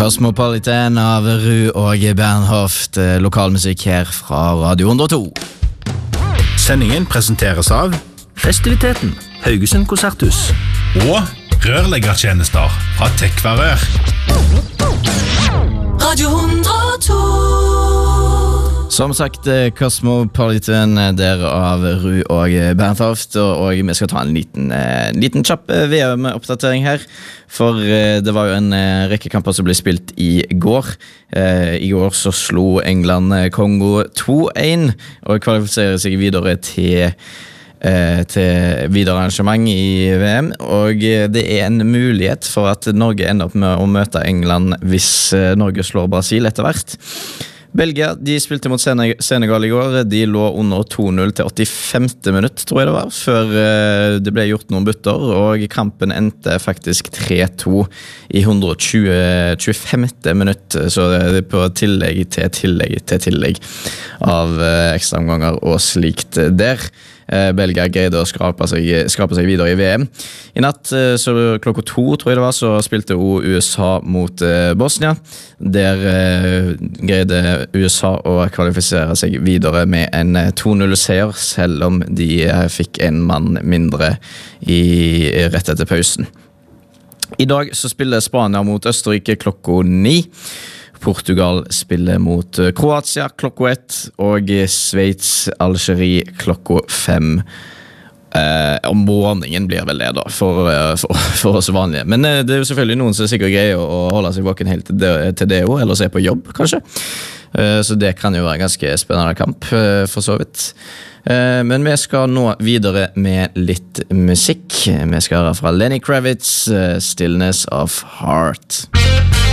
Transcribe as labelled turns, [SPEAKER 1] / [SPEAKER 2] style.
[SPEAKER 1] Cosmopolitan av Ru og Bernhoft, lokalmusikk her fra Radio 102.
[SPEAKER 2] Sendingen presenteres av
[SPEAKER 3] Festiviteten, Haugesund Konserthus
[SPEAKER 2] og rørleggertjenester fra Tekvarør.
[SPEAKER 4] Radio 102.
[SPEAKER 1] Som sagt, Cosmopolitan der av Ru og Bernhoft, og vi skal ta en liten kjapp VM-oppdatering her, for det var jo en rekke kamper som ble spilt i går. I går så slo England Kongo 2-1, og kvalifiserer seg videre til videre arrangement i VM, og det er en mulighet for at Norge ender opp med å møte England hvis Norge slår Brasil etter hvert. Belgia, de spilte mot Senegal i går. De lå under 2-0 til 85. minutt, tror jeg det var, før det ble gjort noen bytter, og kampen endte faktisk 3-2 i 125. minutt, så det er på tillegg av ekstraomganger og slikt der. Belgia greide å skrape seg videre i VM. I natt, så klokka 2, tror jeg det var, så spilte USA mot Bosnia. Der greide USA å kvalifisere seg videre med en 2-0-seier, selv om de fikk en mann mindre rett etter pausen. I dag så spiller Spania mot Østerrike klokka 9. Portugal spiller mot Kroatia klokka 1, og Sveits, Algerie klokka 5. Om morgenen blir vel det da, for oss vanlige. Men det er jo selvfølgelig noen som sikkert greier å holde seg våken helt til det også, eller se på jobb, kanskje. Så det kan jo være en ganske spennende kamp, for så vidt. Men vi skal nå videre med litt musikk. Vi skal høre fra Lenny Kravitz, Stillness of Heart.